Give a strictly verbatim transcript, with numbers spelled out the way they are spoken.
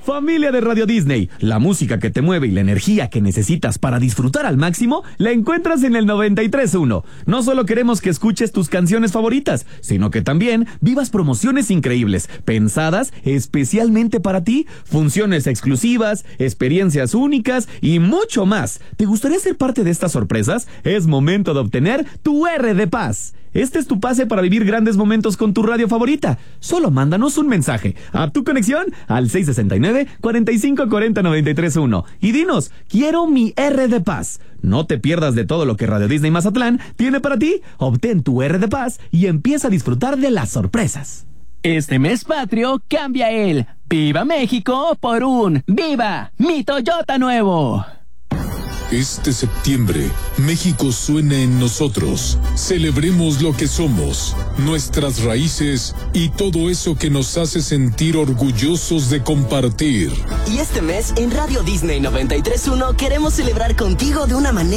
Familia de Radio Disney, la música que te mueve y la energía que necesitas para disfrutar al máximo, la encuentras en el noventa y tres punto uno. No solo queremos que escuches tus canciones favoritas, sino que también vivas promociones increíbles, pensadas especialmente para ti, funciones exclusivas, experiencias únicas y mucho más. ¿Te gustaría ser parte de estas sorpresas? Es momento de obtener tu R de Paz. Este es tu pase para vivir grandes momentos con tu radio favorita. Solo mándanos un mensaje a tu conexión al seis sesenta y nueve, cuarenta y cinco cuarenta, noventa y tres uno y dinos, quiero mi R de Paz. No te pierdas de todo lo que Radio Disney Mazatlán tiene para ti. Obtén tu R de Paz y empieza a disfrutar de las sorpresas. Este mes patrio cambia el Viva México por un Viva mi Toyota nuevo. Este septiembre, México suena en nosotros. Celebremos lo que somos, nuestras raíces y todo eso que nos hace sentir orgullosos de compartir. Y este mes, en Radio Disney noventa y tres punto uno, queremos celebrar contigo de una manera